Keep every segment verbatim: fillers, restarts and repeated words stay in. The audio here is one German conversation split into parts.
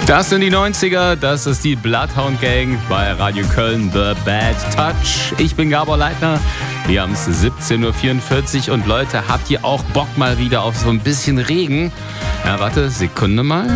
Das sind die neunziger, das ist die Bloodhound Gang bei Radio Köln, The Bad Touch. Ich bin Gabor Leitner, wir haben es siebzehn Uhr vierundvierzig und Leute, habt ihr auch Bock mal wieder auf so ein bisschen Regen? Ja, warte, Sekunde mal.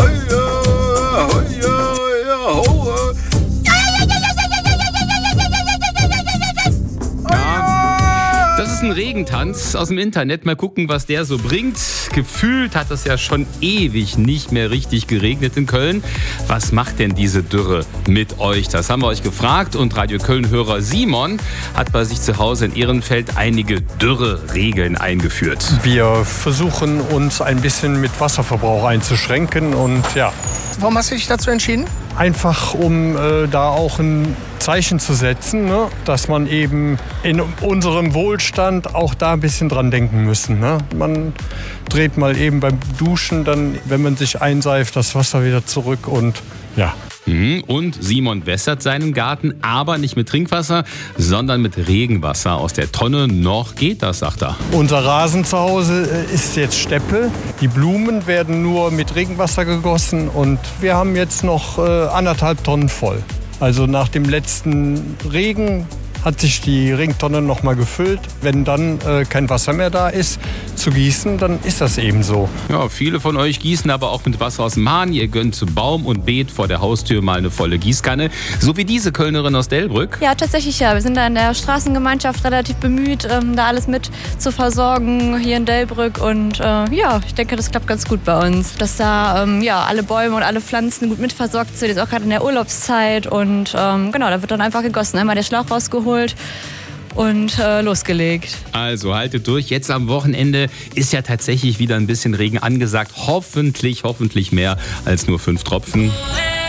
Das ist ein Regentanz aus dem Internet. Mal gucken, was der so bringt. Gefühlt hat es ja schon ewig nicht mehr richtig geregnet in Köln. Was macht denn diese Dürre mit euch? Das haben wir euch gefragt und Radio Köln-Hörer Simon hat bei sich zu Hause in Ehrenfeld einige Dürre-Regeln eingeführt. Wir versuchen uns ein bisschen mit Wasserverbrauch einzuschränken und ja. Warum hast du dich dazu entschieden? Einfach um äh, da auch ein Zeichen zu setzen, ne? Dass man eben in unserem Wohlstand auch da ein bisschen dran denken müssen. Ne? Man dreht mal eben beim Duschen, dann, wenn man sich einseift, das Wasser wieder zurück und ja. Und Simon wässert seinen Garten, aber nicht mit Trinkwasser, sondern mit Regenwasser aus der Tonne. Noch geht das, sagt er. Unser Rasen zu Hause ist jetzt Steppe. Die Blumen werden nur mit Regenwasser gegossen und wir haben jetzt noch äh, anderthalb Tonnen voll. Also nach dem letzten Regen hat sich die Regentonne noch mal gefüllt. Wenn dann äh, kein Wasser mehr da ist, zu gießen, dann ist das eben so. Ja, viele von euch gießen aber auch mit Wasser aus dem Hahn. Ihr gönnt zu Baum und Beet vor der Haustür mal eine volle Gießkanne. So wie diese Kölnerin aus Delbrück. Ja, tatsächlich ja. Wir sind da in der Straßengemeinschaft relativ bemüht, ähm, da alles mit zu versorgen hier in Delbrück. Und äh, ja, ich denke, das klappt ganz gut bei uns. Dass da ähm, ja, alle Bäume und alle Pflanzen gut mitversorgt sind. Jetzt auch gerade in der Urlaubszeit. Und ähm, genau, da wird dann einfach gegossen. Einmal der Schlauch rausgeholt und äh, losgelegt. Also haltet durch. Jetzt am Wochenende ist ja tatsächlich wieder ein bisschen Regen angesagt. Hoffentlich, hoffentlich mehr als nur fünf Tropfen.